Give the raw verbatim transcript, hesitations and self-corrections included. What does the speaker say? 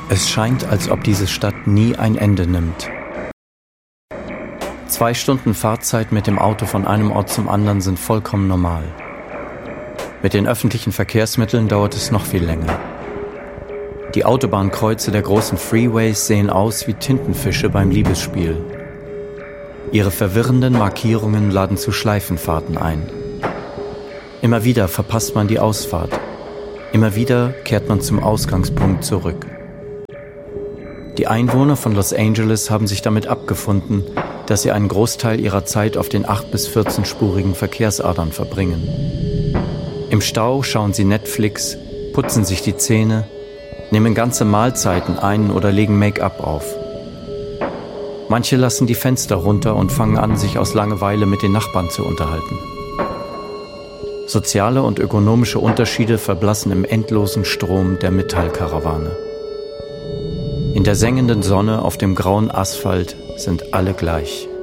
Es scheint, als ob diese Stadt nie ein Ende nimmt. Zwei Stunden Fahrzeit mit dem Auto von einem Ort zum anderen sind vollkommen normal. Mit den öffentlichen Verkehrsmitteln dauert es noch viel länger. Die Autobahnkreuze der großen Freeways sehen aus wie Tintenfische beim Liebesspiel. Ihre verwirrenden Markierungen laden zu Schleifenfahrten ein. Immer wieder verpasst man die Ausfahrt. Immer wieder kehrt man zum Ausgangspunkt zurück. Die Einwohner von Los Angeles haben sich damit abgefunden, dass sie einen Großteil ihrer Zeit auf den acht- bis vierzehnspurigen Verkehrsadern verbringen. Im Stau schauen sie Netflix, putzen sich die Zähne, nehmen ganze Mahlzeiten ein oder legen Make-up auf. Manche lassen die Fenster runter und fangen an, sich aus Langeweile mit den Nachbarn zu unterhalten. Soziale und ökonomische Unterschiede verblassen im endlosen Strom der Metallkarawane. In der sengenden Sonne auf dem grauen Asphalt sind alle gleich.